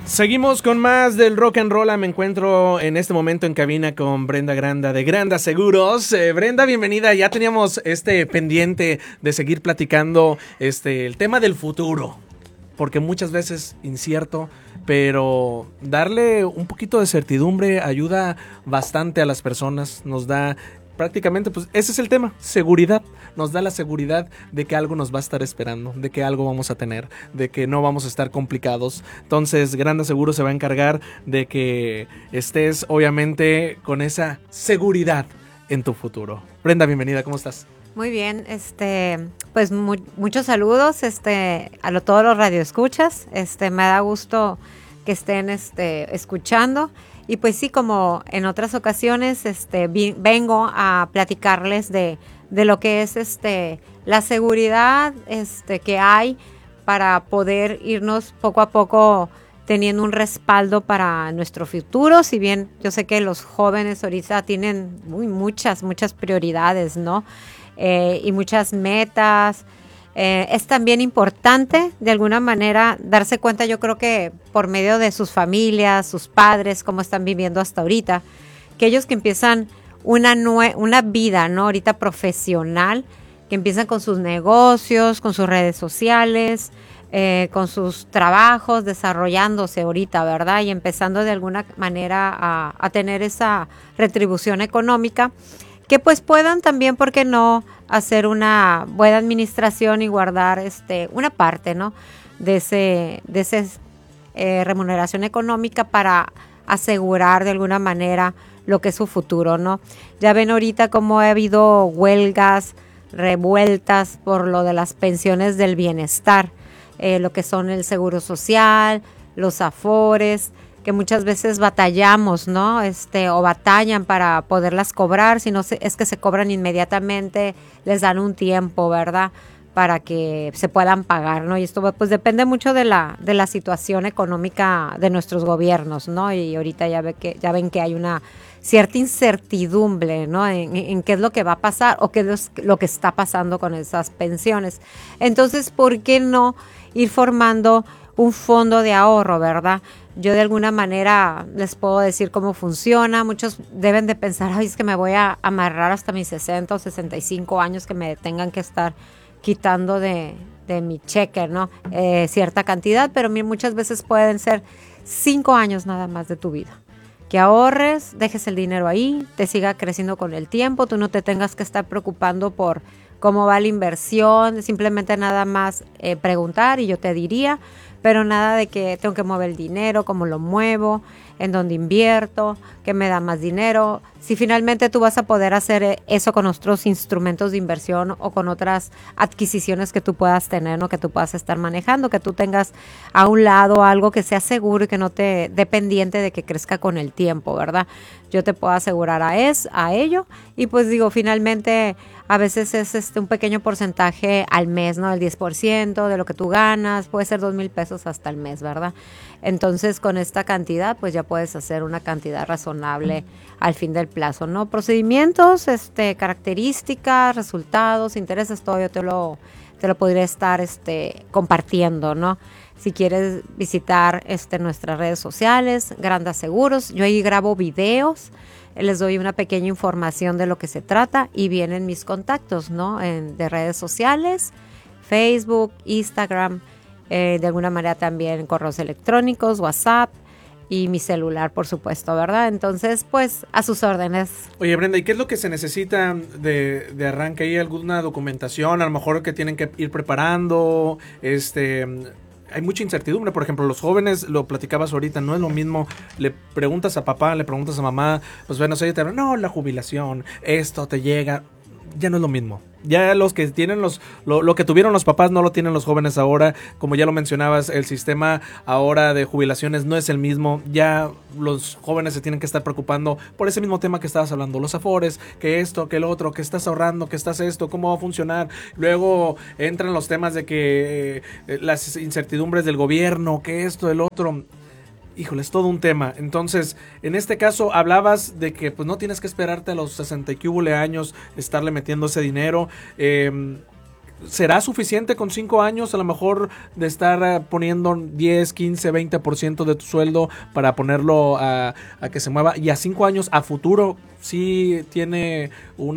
Seguimos con más del Rock and Roll. Me encuentro en este momento en cabina con Brenda Granda de Granda Seguros. Brenda, bienvenida. Ya teníamos pendiente de seguir platicando el tema del futuro, porque muchas veces incierto, pero darle un poquito de certidumbre ayuda bastante a las personas. Nos da prácticamente, pues ese es el tema, seguridad. Nos da la seguridad de que algo nos va a estar esperando, de que algo vamos a tener, de que no vamos a estar complicados. Entonces, Granda Seguro se va a encargar de que estés, obviamente, con esa seguridad en tu futuro. Brenda, bienvenida, ¿cómo estás? Muy bien, pues muchos saludos, todos los radioescuchas. Me da gusto que estén, escuchando. Y pues sí, como en otras ocasiones, vengo a platicarles de lo que es la seguridad que hay para poder irnos poco a poco teniendo un respaldo para nuestro futuro. Si bien yo sé que los jóvenes ahorita tienen muchas prioridades, ¿no? Y muchas metas. Es también importante de alguna manera darse cuenta, yo creo que por medio de sus familias, sus padres, cómo están viviendo hasta ahorita, que ellos que empiezan una vida, ¿no? Ahorita profesional, que empiezan con sus negocios, con sus redes sociales, con sus trabajos, desarrollándose ahorita, ¿verdad? Y empezando de alguna manera a tener esa retribución económica, que pues puedan también, ¿por qué no?, hacer una buena administración y guardar una parte, ¿no?, de ese remuneración económica para asegurar de alguna manera lo que es su futuro, ¿no? Ya ven ahorita cómo ha habido huelgas, revueltas por lo de las pensiones del bienestar, lo que son el seguro social, los afores, que muchas veces batallamos, ¿no? O batallan para poderlas cobrar, si no es que se cobran inmediatamente, les dan un tiempo, ¿verdad?, para que se puedan pagar, ¿no? Y esto pues depende mucho de la situación económica de nuestros gobiernos, ¿no? Y ahorita ya ven que hay una cierta incertidumbre, ¿no?, en qué es lo que va a pasar o qué es lo que está pasando con esas pensiones. Entonces, ¿por qué no ir formando un fondo de ahorro, verdad? Yo de alguna manera les puedo decir cómo funciona. Muchos deben de pensar, ay, es que me voy a amarrar hasta mis 60 o 65 años que me tengan que estar quitando de mi cheque, ¿no?, cierta cantidad, pero muchas veces pueden ser 5 años nada más de tu vida. Que ahorres, dejes el dinero ahí, te siga creciendo con el tiempo, tú no te tengas que estar preocupando por cómo va la inversión, simplemente nada más preguntar y yo te diría, pero nada de que tengo que mover el dinero, cómo lo muevo, en dónde invierto, qué me da más dinero. Si finalmente tú vas a poder hacer eso con otros instrumentos de inversión o con otras adquisiciones que tú puedas tener, ¿no?, que tú puedas estar manejando, que tú tengas a un lado algo que sea seguro y que no te dé pendiente de que crezca con el tiempo, ¿verdad? Yo te puedo asegurar a ello y pues digo, finalmente a veces es un pequeño porcentaje al mes, ¿no? El 10% de lo que tú ganas, puede ser 2,000 pesos hasta el mes, ¿verdad? Entonces, con esta cantidad, pues ya puedes hacer una cantidad razonable al fin del plazo, ¿no? Procedimientos, características, resultados, intereses, todo yo te lo podría estar compartiendo, ¿no? Si quieres visitar nuestras redes sociales, Granda Seguros, yo ahí grabo videos, les doy una pequeña información de lo que se trata y vienen mis contactos, ¿no?, de redes sociales, Facebook, Instagram, de alguna manera también correos electrónicos, WhatsApp y mi celular, por supuesto, ¿verdad? Entonces, pues, a sus órdenes. Oye, Brenda, ¿y qué es lo que se necesita de arranque? ¿Hay alguna documentación, a lo mejor, que tienen que ir preparando? Hay mucha incertidumbre, por ejemplo, los jóvenes, lo platicabas ahorita, no es lo mismo, le preguntas a papá, le preguntas a mamá, pues bueno, no, la jubilación, esto te llega, ya no es lo mismo. Ya los que tienen lo que tuvieron los papás no lo tienen los jóvenes ahora. Como ya lo mencionabas, el sistema ahora de jubilaciones no es el mismo. Ya los jóvenes se tienen que estar preocupando por ese mismo tema que estabas hablando, los afores, que esto, que el otro, que estás ahorrando, que estás esto, cómo va a funcionar. Luego entran los temas de que las incertidumbres del gobierno, que esto, el otro. Híjole, es todo un tema. Entonces, en este caso hablabas de que pues no tienes que esperarte a los 60 y que hubo años estarle metiendo ese dinero. ¿será suficiente con 5 años a lo mejor de estar poniendo 10, 15, 20% de tu sueldo para ponerlo a que se mueva? Y a 5 años, a futuro, sí tiene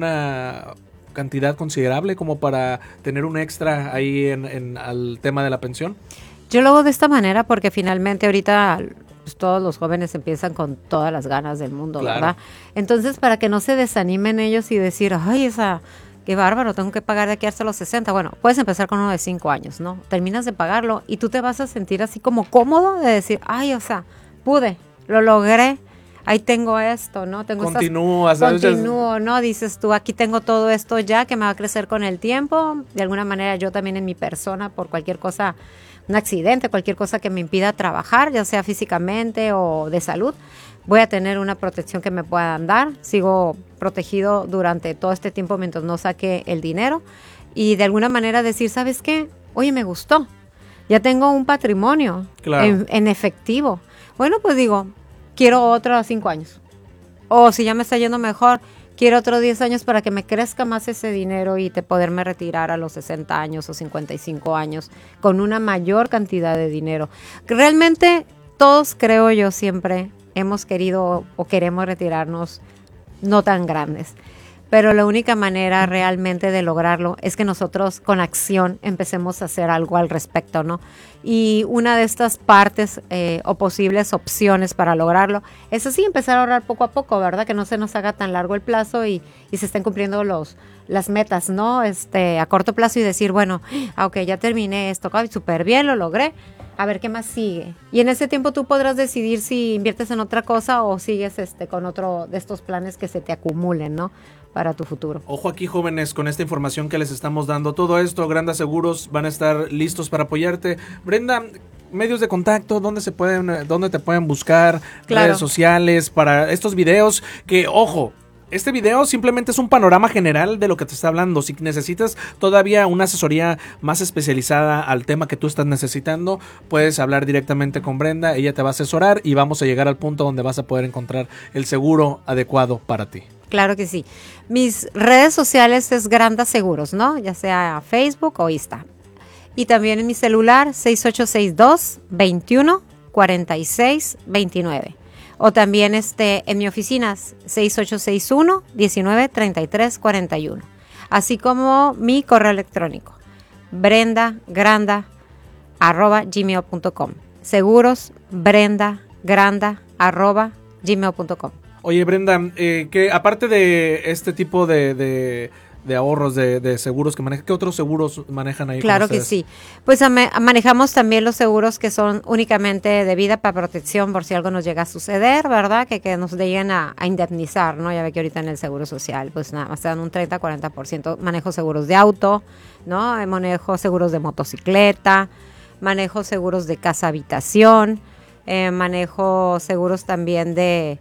una cantidad considerable como para tener un extra ahí al tema de la pensión. Yo lo hago de esta manera porque finalmente ahorita pues, todos los jóvenes empiezan con todas las ganas del mundo, claro, ¿verdad? Entonces, para que no se desanimen ellos y decir, ay, qué bárbaro, tengo que pagar de aquí hasta los 60. Bueno, puedes empezar con uno de 5 años, ¿no? Terminas de pagarlo y tú te vas a sentir así como cómodo de decir, ay, pude, lo logré. Ahí tengo esto, ¿no? Continúo, ¿no? Dices tú, aquí tengo todo esto ya que me va a crecer con el tiempo. De alguna manera yo también en mi persona, por cualquier cosa, un accidente, cualquier cosa que me impida trabajar, ya sea físicamente o de salud, voy a tener una protección que me puedan dar. Sigo protegido durante todo este tiempo mientras no saque el dinero. Y de alguna manera decir, ¿sabes qué? Oye, me gustó. Ya tengo un patrimonio, claro, en efectivo. Bueno, pues digo, quiero otros 5 años. O si ya me está yendo mejor, quiero otros 10 años para que me crezca más ese dinero y poderme retirar a los 60 años o 55 años con una mayor cantidad de dinero. Realmente todos, creo yo, siempre hemos querido o queremos retirarnos no tan grandes. Pero la única manera realmente de lograrlo es que nosotros con acción empecemos a hacer algo al respecto, ¿no? Y una de estas partes o posibles opciones para lograrlo es así, empezar a ahorrar poco a poco, ¿verdad? Que no se nos haga tan largo el plazo y se estén cumpliendo las metas, ¿no? A corto plazo y decir, bueno, ok, ya terminé esto, súper bien, lo logré. A ver qué más sigue. Y en ese tiempo tú podrás decidir si inviertes en otra cosa o sigues con otro de estos planes que se te acumulen, ¿no? Para tu futuro. Ojo aquí, jóvenes, con esta información que les estamos dando. Todo esto, Granda Seguros van a estar listos para apoyarte. Brenda, medios de contacto, ¿dónde te pueden buscar? Claro. Redes sociales para estos videos que, ojo, este video simplemente es un panorama general de lo que te está hablando. Si necesitas todavía una asesoría más especializada al tema que tú estás necesitando, puedes hablar directamente con Brenda. Ella te va a asesorar y vamos a llegar al punto donde vas a poder encontrar el seguro adecuado para ti. Claro que sí. Mis redes sociales es Granda Seguros, ¿no? Ya sea Facebook o Insta. Y también en mi celular 6862-214629. O también en mi oficina 6861-193341. Así como mi correo electrónico brendagranda@gmail.com. Seguros brendagranda@gmail.com. Oye, Brenda, que aparte de este tipo de ahorros, de seguros que manejan, ¿qué otros seguros manejan ahí? Claro que sí. Pues manejamos también los seguros que son únicamente de vida para protección por si algo nos llega a suceder, ¿verdad? Que nos lleguen a indemnizar, ¿no? Ya ve que ahorita en el seguro social, pues nada más te dan un 30-40%. Manejo seguros de auto, ¿no? Manejo seguros de motocicleta, manejo seguros de casa-habitación, manejo seguros también de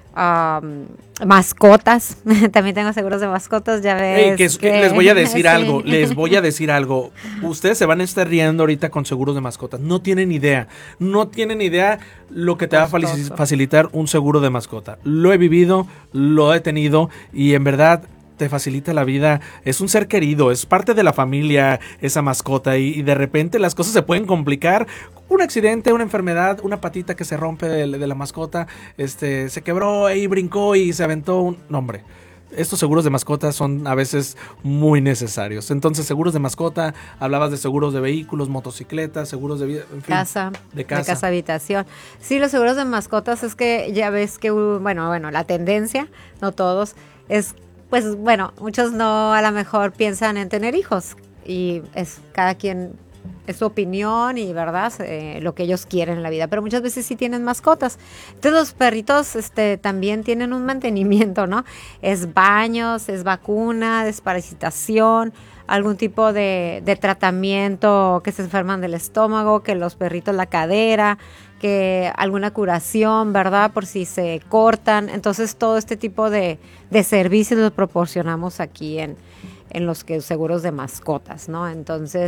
mascotas. También tengo seguros de mascotas, ya ves. Les voy a decir algo. Ustedes se van a estar riendo ahorita con seguros de mascotas. No tienen idea lo que te va a facilitar un seguro de mascota. Lo he vivido, lo he tenido y en verdad te facilita la vida. Es un ser querido, es parte de la familia esa mascota y de repente las cosas se pueden complicar. Un accidente, una enfermedad, una patita que se rompe de la mascota, se quebró y brincó y se aventó no, hombre. Estos seguros de mascotas son a veces muy necesarios. Entonces, seguros de mascota, hablabas de seguros de vehículos, motocicletas, seguros de vida, en fin, de casa habitación. Sí, los seguros de mascotas es que ya ves que, bueno, la tendencia, no todos, es, pues, bueno, muchos no a lo mejor piensan en tener hijos y es cada quien es su opinión y verdad lo que ellos quieren en la vida, pero muchas veces sí tienen mascotas. Entonces los perritos también tienen un mantenimiento, ¿no? Es baños, es vacuna, desparasitación, algún tipo de tratamiento, que se enferman del estómago, que los perritos la cadera, que alguna curación, ¿verdad? Por si se cortan. Entonces todo este tipo de servicios los proporcionamos aquí en los seguros de mascotas, ¿no? Entonces,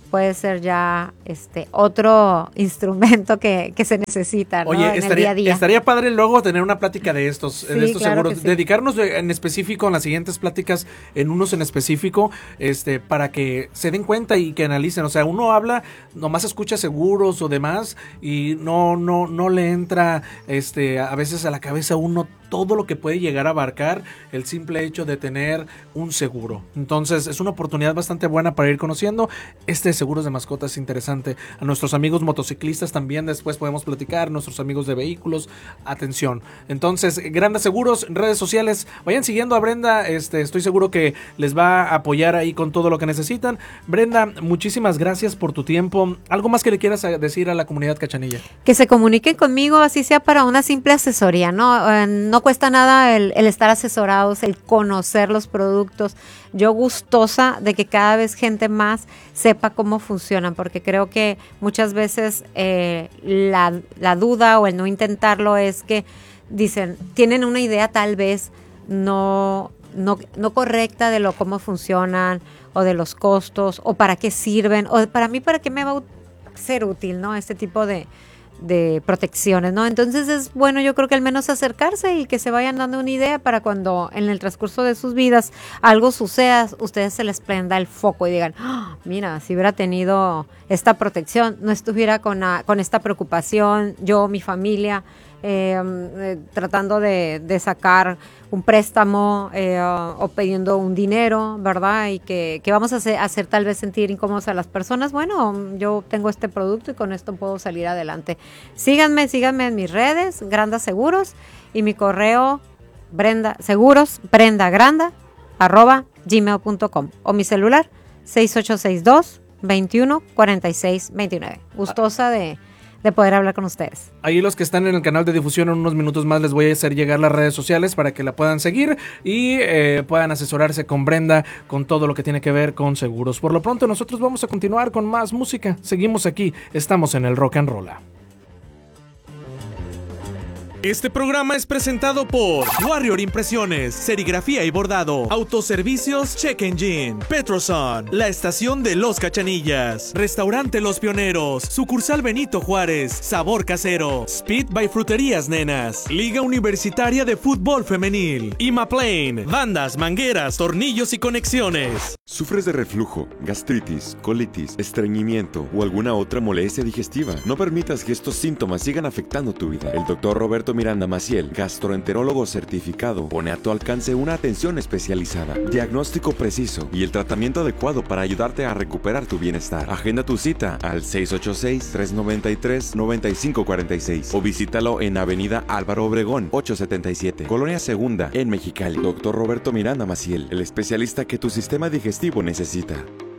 puede ser ya otro instrumento que se necesita, ¿no? Oye, en el día a día. estaría padre luego tener una plática de estos, Sí, claro, seguros. Sí. Dedicarnos en específico en las siguientes pláticas, en unos en específico, para que se den cuenta y que analicen. O sea, uno habla, nomás escucha seguros o demás y no le entra a veces a la cabeza uno todo lo que puede llegar a abarcar el simple hecho de tener un seguro. Entonces es una oportunidad bastante buena para ir conociendo. De seguros de mascotas es interesante. A nuestros amigos motociclistas también después podemos platicar, nuestros amigos de vehículos, atención. Entonces, Granda Seguros, redes sociales, vayan siguiendo a Brenda, estoy seguro que les va a apoyar ahí con todo lo que necesitan. Brenda, muchísimas gracias por tu tiempo. ¿Algo más que le quieras decir a la comunidad cachanilla? Que se comuniquen conmigo, así sea para una simple asesoría, ¿no? No cuesta nada el estar asesorados, el conocer los productos. Yo gustosa de que cada vez gente más sepa cómo funcionan, porque creo que muchas veces la duda o el no intentarlo es que dicen, tienen una idea tal vez no correcta de cómo funcionan o de los costos o para qué sirven o para mí para qué me va a ser útil, ¿no? Este tipo de protecciones, ¿no? Entonces es bueno, yo creo que al menos acercarse y que se vayan dando una idea para cuando en el transcurso de sus vidas algo suceda, ustedes se les prenda el foco y digan, oh, mira, si hubiera tenido esta protección, no estuviera con esta preocupación, yo, mi familia, tratando de sacar un préstamo o pidiendo un dinero, ¿verdad? Y que vamos a hacer tal vez sentir incómodos a las personas. Bueno, yo tengo este producto y con esto puedo salir adelante. Síganme en mis redes, Granda Seguros, y mi correo brendagranda@gmail.com o mi celular 6862-214629. Gustosa de poder hablar con ustedes. Ahí los que están en el canal de difusión, en unos minutos más les voy a hacer llegar las redes sociales para que la puedan seguir y puedan asesorarse con Brenda con todo lo que tiene que ver con seguros. Por lo pronto nosotros vamos a continuar con más música. Seguimos aquí, estamos en el Rock and Roll. Este programa es presentado por Warrior Impresiones, Serigrafía y Bordado, Autoservicios Check Engine, Petroson, La Estación de Los Cachanillas, Restaurante Los Pioneros, Sucursal Benito Juárez, Sabor Casero, Speed by Fruterías Nenas, Liga Universitaria de Fútbol Femenil, Imaplane, bandas, mangueras, tornillos y conexiones. ¿Sufres de reflujo, gastritis, colitis, estreñimiento o alguna otra molestia digestiva? No permitas que estos síntomas sigan afectando tu vida. El doctor Roberto Miranda Maciel, gastroenterólogo certificado, pone a tu alcance una atención especializada, diagnóstico preciso y el tratamiento adecuado para ayudarte a recuperar tu bienestar. Agenda tu cita al 686-393-9546 o visítalo en Avenida Álvaro Obregón, 877, Colonia Segunda, en Mexicali. Doctor Roberto Miranda Maciel, el especialista que tu sistema digestivo necesita.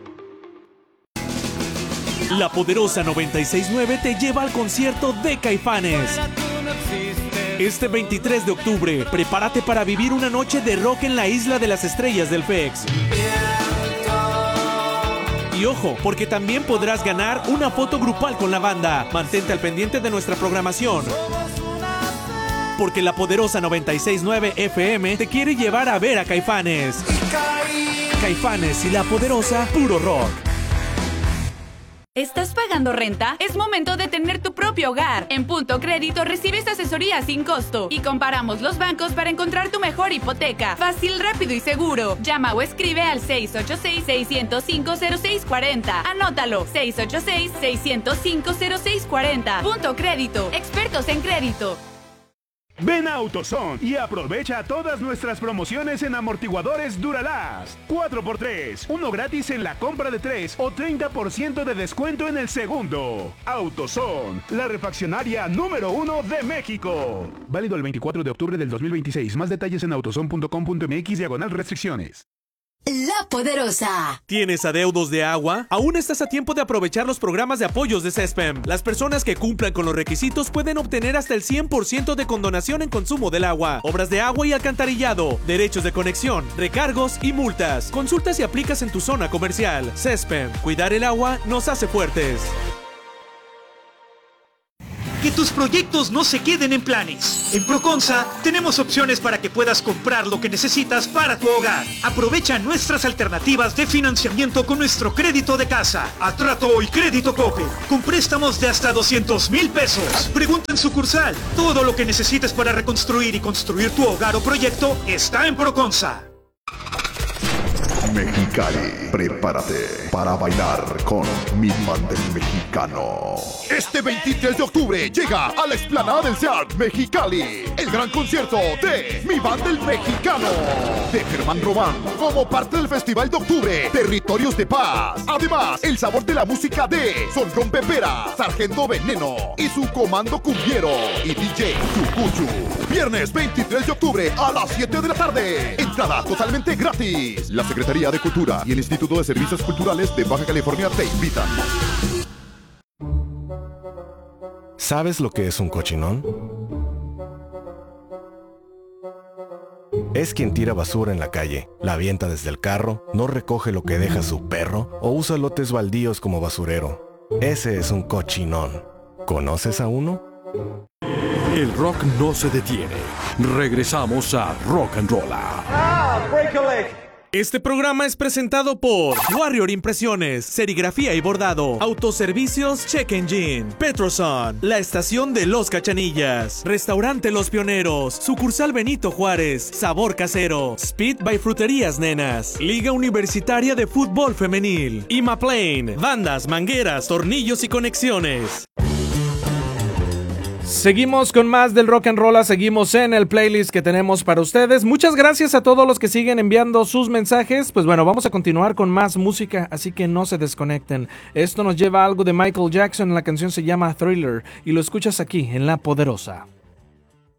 La Poderosa 96.9 te lleva al concierto de Caifanes. Este 23 de octubre, prepárate para vivir una noche de rock en la Isla de las Estrellas del FEX. Y ojo, porque también podrás ganar una foto grupal con la banda. Mantente al pendiente de nuestra programación, porque la Poderosa 96.9 FM te quiere llevar a ver a Caifanes. Caifanes y la Poderosa, puro rock. ¿Estás pagando renta? Es momento de tener tu propio hogar. En Punto Crédito recibes asesoría sin costo y comparamos los bancos para encontrar tu mejor hipoteca. Fácil, rápido y seguro. Llama o escribe al 686-605-0640. Anótalo, 686-605-0640. Punto Crédito, expertos en crédito. Ven a AutoZone y aprovecha todas nuestras promociones en amortiguadores Duralast. 4x3, uno gratis en la compra de 3 o 30% de descuento en el segundo. AutoZone, la refaccionaria número 1 de México. Válido el 24 de octubre del 2026. Más detalles en autozone.com.mx/restricciones. La Poderosa. ¿Tienes adeudos de agua? Aún estás a tiempo de aprovechar los programas de apoyos de CESPEM. Las personas que cumplan con los requisitos pueden obtener hasta el 100% de condonación en consumo del agua, obras de agua y alcantarillado, derechos de conexión, recargos y multas. Consulta si aplicas en tu zona comercial. CESPEM, cuidar el agua nos hace fuertes. que tus proyectos no se queden en planes. En Proconsa tenemos opciones para que puedas comprar lo que necesitas para tu hogar. Aprovecha nuestras alternativas de financiamiento con nuestro crédito de casa, Atrato y Crédito Coppel, con préstamos de hasta 200,000 pesos. Pregunta en sucursal. Todo lo que necesites para reconstruir y construir tu hogar o proyecto está en Proconsa. Mexicali, prepárate para bailar con Mi Band del Mexicano. Este 23 de octubre llega a la explanada del SEAT Mexicali el gran concierto de Mi Band del Mexicano de Germán Román como parte del Festival de Octubre Territorios de Paz. Además, el sabor de la música de Son Rompepera, Sargento Veneno y su comando cumbiero y DJ Chucuchu. Viernes 23 de octubre a las 7 de la tarde. Entrada totalmente gratis. La Secretaría de Cultura y el Instituto de Servicios Culturales de Baja California te invitan. ¿Sabes lo que es un cochinón? Es quien tira basura en la calle, la avienta desde el carro, no recoge lo que deja su perro o usa lotes baldíos como basurero. Ese es un cochinón. ¿Conoces a uno? El rock no se detiene. Regresamos a Rock and Rolla. Este programa es presentado por Warrior Impresiones, serigrafía y bordado, autoservicios Check Engine, Petroson, la estación de Los Cachanillas, Restaurante Los Pioneros, sucursal Benito Juárez, sabor casero, Speed by Fruterías Nenas, Liga Universitaria de Fútbol Femenil, Imaplane, bandas, mangueras, tornillos y conexiones. Seguimos con más del Rock and Roll, seguimos en el playlist que tenemos para ustedes. Muchas gracias a todos los que siguen enviando sus mensajes. Pues bueno, vamos a continuar con más música, así que no se desconecten. Esto nos lleva a algo de Michael Jackson, la canción se llama Thriller y lo escuchas aquí en La Poderosa.